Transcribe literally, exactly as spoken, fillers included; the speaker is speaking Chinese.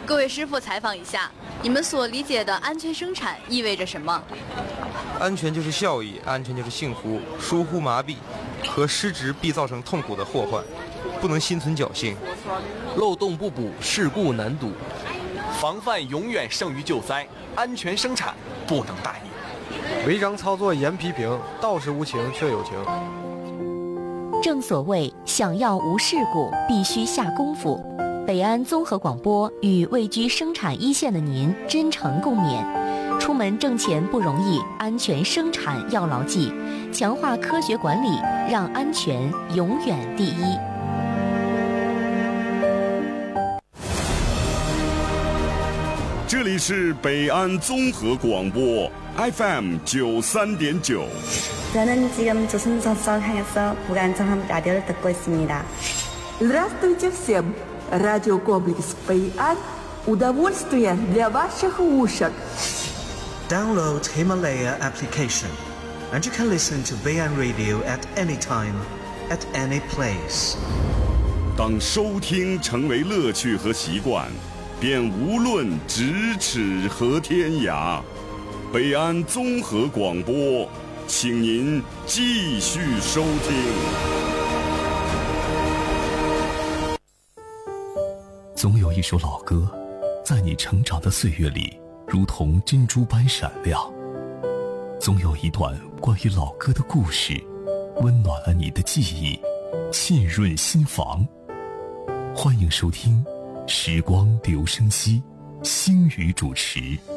各位师傅，采访一下，你们所理解的安全生产意味着什么？ 安全就是效益，安全就是幸福。疏忽麻痹和失职必造成痛苦的祸患，不能心存侥幸。 漏洞不补，事故难堵。防范永远胜于救灾，安全生产不能大意。 违章操作严批评，道是无情却有情。 正所谓想要无事故，必须下功夫。北安综合广播与位居生产一线的您真诚共勉。出门挣钱不容易，安全生产要牢记，强化科学管理，让安全永远第一。 这里是北安综合广播 F M 九三点九。 저는 지금 조선선선 향해서 북한정함 라디오를 듣고 있습니다. Здравствуйте всем! Радиокомплекс «Бэйан» – удовольствие для ваших ушек. Download Himalaya application, and you can listen to Bэйан Radio at any time, at any place. 当收听成为乐趣和习惯，便无论咫尺和天涯。北安综合广播，请您继续收听。 总有一首老歌，在你成长的岁月里，如同珍珠般闪亮；总有一段关于老歌的故事，温暖了你的记忆，沁润心房。欢迎收听《时光留声机》，星宇主持。